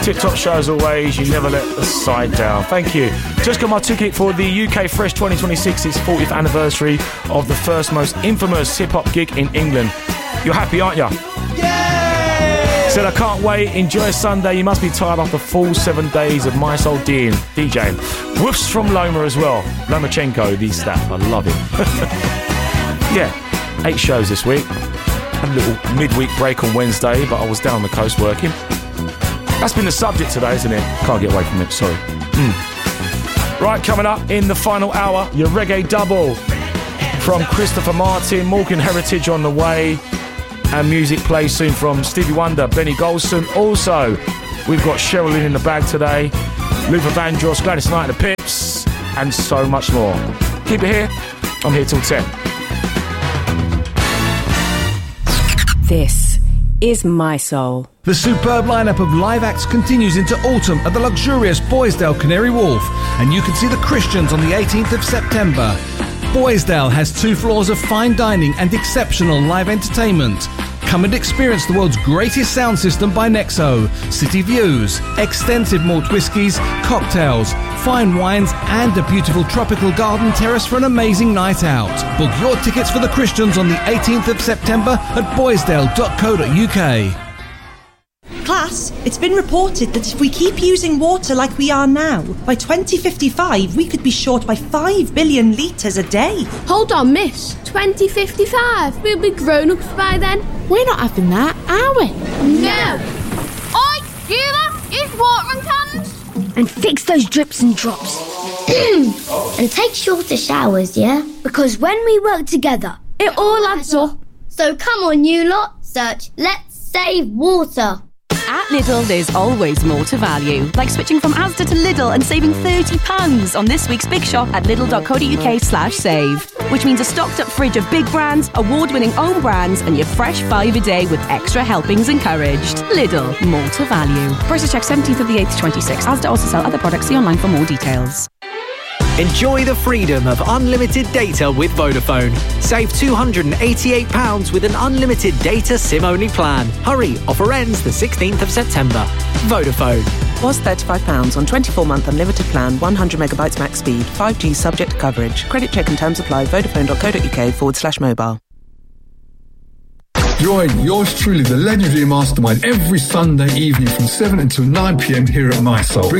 Tip-top show as always. You never let the side down. Thank you. Just got my ticket for the UK Fresh 2026. It's 40th anniversary of the first most infamous hip-hop gig in England. You're happy, aren't you? Yeah! Said I can't wait. Enjoy Sunday. You must be tired after full 7 days of My Soul DJing. Woofs from Loma as well. Lomachenko, these staff. I love it. Yeah, 8 shows this week. Had a little midweek break on Wednesday, but I was down the coast working. That's been the subject today, isn't it? Can't get away from it, sorry. Right, coming up in the final hour, your reggae double from Christopher Martin, Morgan Heritage on the way, and music plays soon from Stevie Wonder, Benny Golson. Also, we've got Sherilyn in the bag today, Luther Vandross, Gladys Knight and the Pips, and so much more. Keep it here. I'm here till 10. This is My Soul. The superb lineup of live acts continues into autumn at the luxurious Boisdale Canary Wharf, and you can see the Christians on the 18th of September. Boisdale has 2 floors of fine dining and exceptional live entertainment. Come and experience the world's greatest sound system by Nexo, city views, extensive malt whiskies, cocktails, fine wines, and a beautiful tropical garden terrace for an amazing night out. Book your tickets for the Christians on the 18th of September at boisdale.co.uk. Class, it's been reported that if we keep using water like we are now, by 2055 we could be short by 5 billion litres a day. Hold on, miss. 2055? We'll be grown-ups by then. We're not having that, are we? No! Oi, you lot, use watering cans! And fix those drips and drops. And take shorter showers, yeah? Because when we work together, it all adds up. So come on, you lot, search Let's Save Water. At Lidl, there's always more to value, like switching from Asda to Lidl and saving £30 on this week's big shop at lidl.co.uk/save, which means a stocked-up fridge of big brands, award-winning own brands, and your fresh 5 a day with extra helpings encouraged. Lidl, more to value. Prices check 17th of the 8th to 26. Asda also sell other products. See online for more details. Enjoy the freedom of unlimited data with Vodafone. Save £288 with an unlimited data SIM-only plan. Hurry, offer ends the 16th of September. Vodafone. Was £35 on 24-month unlimited plan, 100 megabytes max speed, 5G subject to coverage. Credit check and terms apply. Vodafone.co.uk/mobile. Join yours truly, the legendary Mastermind, every Sunday evening from 7 until 9 p.m. here at My Soul.